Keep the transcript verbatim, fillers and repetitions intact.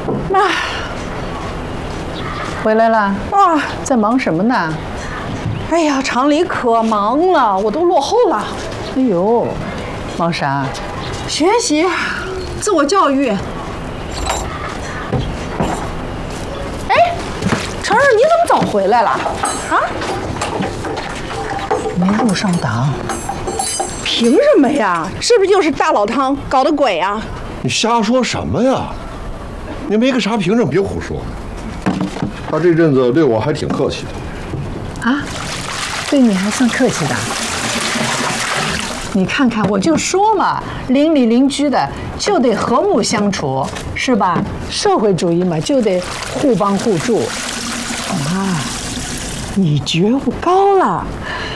妈， 回来了啊， 在忙什么呢？ 哎呀，厂里可忙了，我都落后了。 哎呦，忙啥？ 学习，自我教育。哎，成儿，你怎么早回来了？啊？ 没入上党。 凭什么呀？是不是又是大老汤搞的鬼啊？ 你瞎说什么呀？你没个啥凭证，别胡说。他这阵子对我还挺客气的。 啊，对你还算客气的。你看看，我就说嘛，邻里邻居的就得和睦相处，是吧？社会主义嘛，就得互帮互助。啊，你觉悟高了，